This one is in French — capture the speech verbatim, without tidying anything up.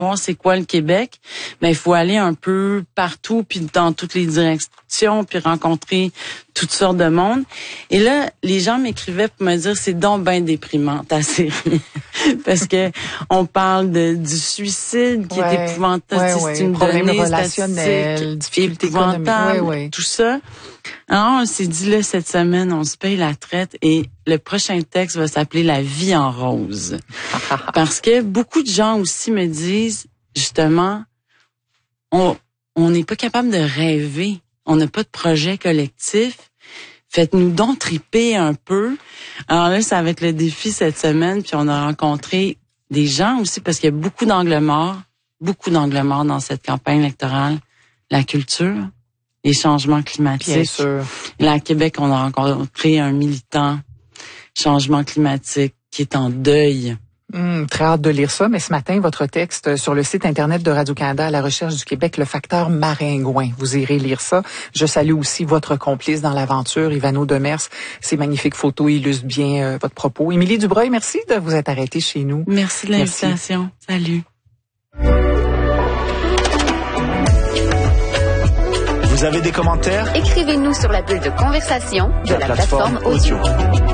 voir c'est quoi le Québec, ben il faut aller un peu partout puis dans toutes les directions puis rencontrer toutes sortes de monde. Et là, les gens m'écrivaient pour me dire c'est donc ben déprimant ta série parce que on parle de du suicide qui ouais, est épouvantable, ouais, c'est ouais. une problème donnée relationnel, statistique difficultés épouvantable, économiques, ouais, ouais. tout ça. Alors on s'est dit là cette semaine on se paye la traite et le prochain texte va s'appeler La vie en rose. Parce que beaucoup de gens aussi me disent justement on on n'est pas capable de rêver. On n'a pas de projet collectif. Faites-nous donc triper un peu. Alors là, ça va être le défi cette semaine. Puis on a rencontré des gens aussi, parce qu'il y a beaucoup d'angles morts, beaucoup d'angles morts dans cette campagne électorale. La culture, les changements climatiques. Bien sûr. Là, à Québec, on a rencontré un militant changement climatique qui est en deuil. Hum, très hâte de lire ça, mais ce matin, votre texte sur le site Internet de Radio-Canada à la recherche du Québec, le facteur maringouin. Vous irez lire ça. Je salue aussi votre complice dans l'aventure, Ivano Demers. Ces magnifiques photos illustrent bien euh, votre propos. Émilie Dubreuil, merci de vous être arrêtée chez nous. Merci de l'invitation. Salut. Vous avez des commentaires? Écrivez-nous sur la bulle de conversation de, de la, la plateforme, plateforme audio. audio.